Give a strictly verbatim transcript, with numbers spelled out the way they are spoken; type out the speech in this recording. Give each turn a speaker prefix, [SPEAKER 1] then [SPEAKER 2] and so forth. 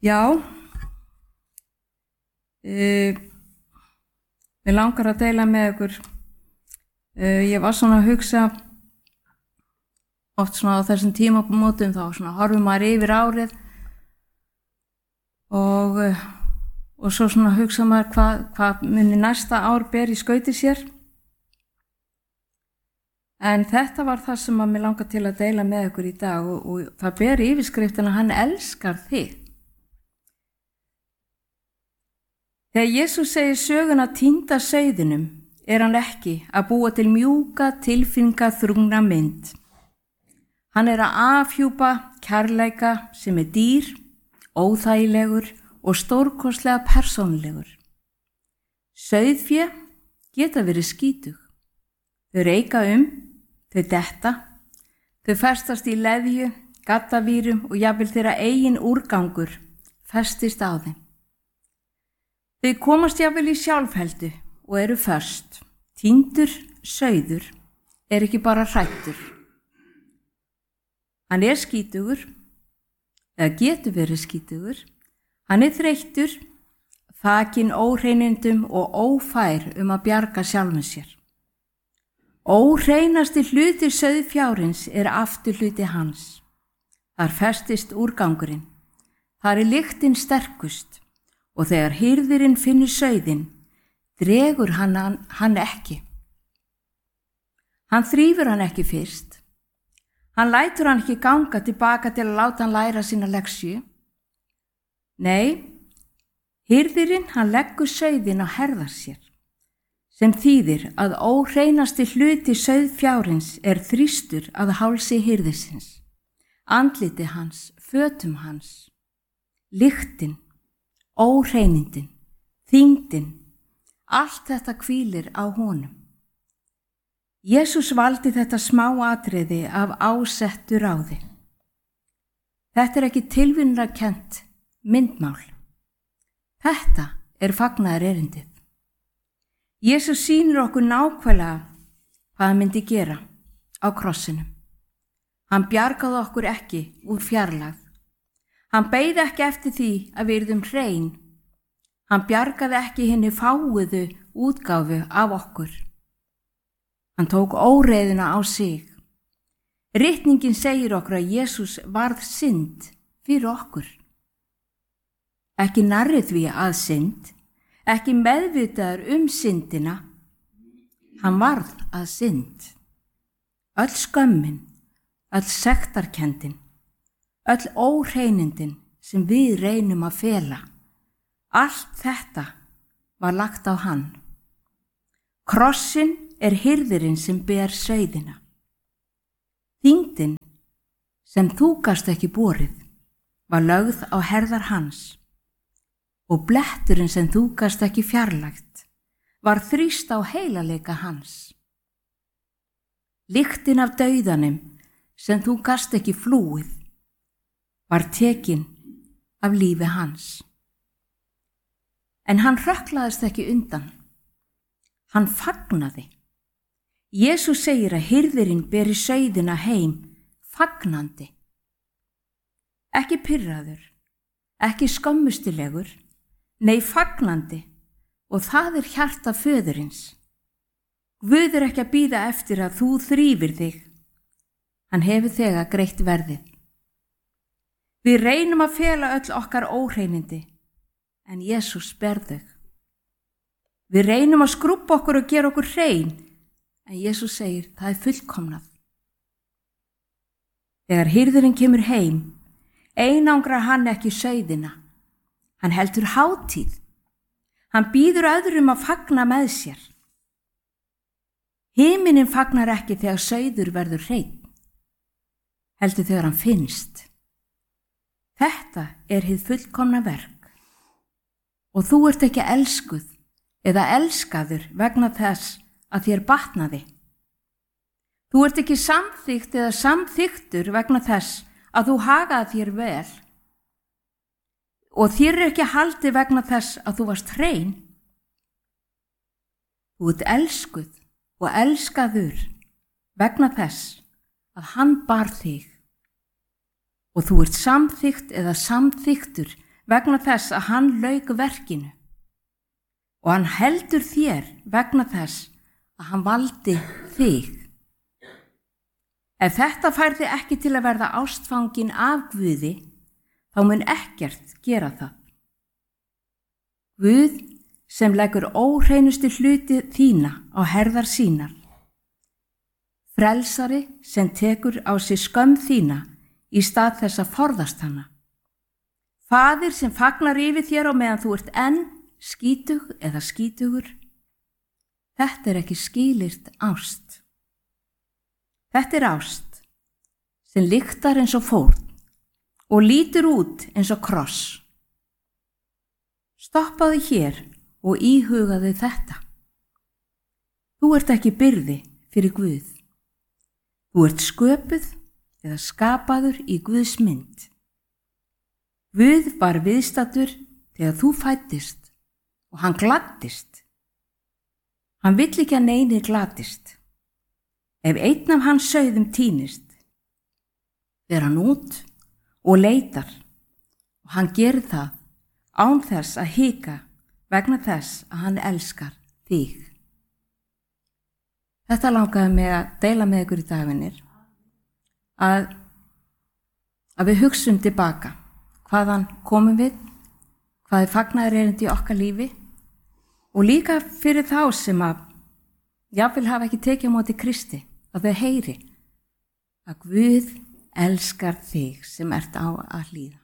[SPEAKER 1] Já, uh, mér langar að deila með ykkur. Uh, ég var svona að hugsa, oft svona á þessum tímamótum, þá svona horfum maður yfir árið og, uh, og svo svona hugsa maður hvað, hvað muni næsta ár ber í skauti sér. En þetta var það sem að mér langar til að deila með ykkur í dag og, og það ber yfirskriftina hann elskar þig. Þegar Jesús segir söguna týnda sauðinum er hann ekki að búa til mjúka tilfinningaþrungna mynd. Hann er að afhjúpa kærleika sem er dýr, óþægilegur og stórkostlega persónulegur. Sauðfé geta verið skítug. Þau reika um, þau detta, þau festast í leðju, gaddavýrum og jafnvel þeirra eigin úrgangur festist á þeim. Þau komast jafnvel í sjálfheldu og eru föst. Týndur sauður er ekki bara hræddur. Hann er skítugur, eða getur verið skítugur. Hann er þreyttur, þakinn óhreinindum og ófær um að bjarga sjálfum sér. Óhreinasti hluti sauðfjárins er afturhluti hans. Þar festist úrgangurinn. Þar er lyktin sterkust. Og þegar hirðirinn finnur sauðinn, dregur hann hann ekki. Hann þrífur hann ekki fyrst. Hann lætur hann ekki ganga tilbaka til að láta hann læra sína leksju. Nei, hirðirinn hann leggur sauðinn á herðar sér, sem þýðir að óhreinasti hluti sauðfjárins er þrýstur að hálsi hirðisins, andliti hans, fötum hans, lyktin, óhreinindin, þyngdin, allt þetta hvílir á honum. Jesús valdi þetta smá atriði af ásettu ráði. Þetta er ekki tilviljunarkennt myndmál. Þetta er fagnaðar erindið. Jesús sýnir okkur nákvæmlega hvað hann myndi gera á krossinum. Hann bjargaði okkur ekki úr fjarlægð. Hann beið ekki eftir því að við yrðum hrein. Hann bjargaði ekki hinni fáuðu útgáfu af okkur. Hann tók óreiðuna á sig. Ritningin segir okkur að Jesús varð synd fyrir okkur. Ekki nærri því að synd, ekki meðvitaður um syndina. Hann varð að synd. Öll skömmin, öll sektarkenndin, öll óhreinindin sem við reynum að fela. Allt þetta var lagt á hann. Krossin er hirðirinn sem ber sauðina. Þyngdin sem þú gast ekki borið var lögð á herðar hans og bletturinn sem þú gast ekki fjarlægt var þrýst á heilaleika hans. Lyktin af dauðanum sem þú gast ekki flúið var tekin af lífi hans. En hann hrökklaðist ekki undan. Hann fagnaði. Jesús segir að hirðirinn beri sauðina heim fagnandi. Ekki pirraður, ekki skömmustilegur, nei fagnandi, og það er hjarta föðurins. Guð er ekki að bíða eftir að þú þrífir þig. Hann hefur þegar greitt verðið. Við reynum að fela öll okkar óhreinindi, en Jesús ber þau. Við reynum að skrúbba okkur og gera okkur hrein, en Jesús segir það er fullkomnað. Þegar hirðirinn kemur heim, einangrar hann ekki sauðina. Hann heldur hátíð. Hann býður öðrum að fagna með sér. Himinin fagnar ekki þegar sauður verður hreinn, heldur þegar hann finnst. Þetta er hið fullkomna verk og þú ert ekki elskuð eða elskaður vegna þess að þér batnaði. Þú ert ekki samþykkt eða samþyktur vegna þess að þú hagaði þér vel og þér er ekki haldið vegna þess að þú varst hrein. Þú ert elskuð og elskaður vegna þess að hann bar þig og þú ert samþykkt eða samþyktur vegna þess að hann lauk verkinu og hann heldur þér vegna þess að hann valdi þig. Ef þetta fær þig ekki til að verða ástfangin af Guði, þá mun ekkert gera það. Guð sem leggur óhreinustu hluti þína á herðar sínar, frelsari sem tekur á sig skömm þína í stað þess að forðast hana, faðir sem fagnar yfir þér á meðan þú ert enn skítug eða skítugur. Þetta er ekki skilyrt ást. Þetta er ást sem lyktar eins og fórn og lítur út eins og kross. Stoppaðu hér og íhugaðu þetta. Þú ert ekki byrði fyrir Guð. Þú ert sköpuð eða skapaður í Guðs mynd. Guð var viðstaddur þegar þú fæddist og hann gladdist. Hann vill ekki að neini gladdist. Ef einn af hans sauðum týnist, fer hann út og leitar og hann gerir það án þess að hika vegna þess að hann elskar þig. Þetta langaði mig að deila með ykkur í dagvinnir, að, að við hugsum tilbaka hvaðan komum við, hvað er fagnaðarerindi í okkar lífi og líka fyrir þá sem að jafnvel hafa ekki tekið á móti Kristi, að þau heyri að Guð elskar þig sem ert á að hlýða.